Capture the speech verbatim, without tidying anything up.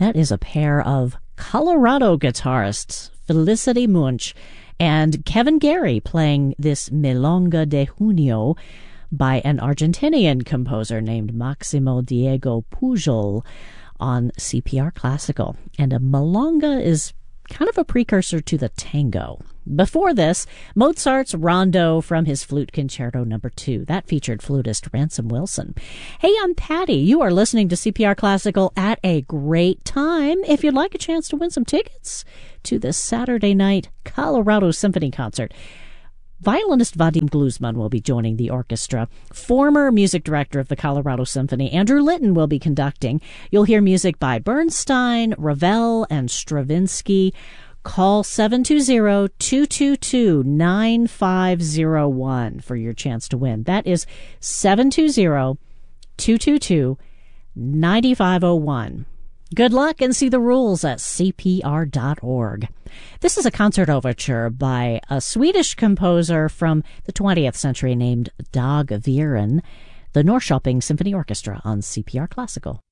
That is a pair of Colorado guitarists, Felicity Munch and Kevin Gary, playing this Milonga de Junio by an Argentinian composer named Maximo Diego Pujol on C P R Classical. And a milonga is kind of a precursor to the tango. Before this, Mozart's Rondo from his Flute Concerto number two. That featured flutist Ransom Wilson. Hey, I'm Patty. You are listening to C P R Classical at a great time. If you'd like a chance to win some tickets to this Saturday night Colorado Symphony concert, violinist Vadim Gluzman will be joining the orchestra. Former music director of the Colorado Symphony, Andrew Litton, will be conducting. You'll hear music by Bernstein, Ravel, and Stravinsky. Call seven two zero, two two two, nine five zero one for your chance to win. That is seven two zero, two two two, nine five zero one. Good luck and see the rules at C P R dot org. This is a concert overture by a Swedish composer from the twentieth century named Dag Viren, the Norrköping Symphony Orchestra on C P R Classical.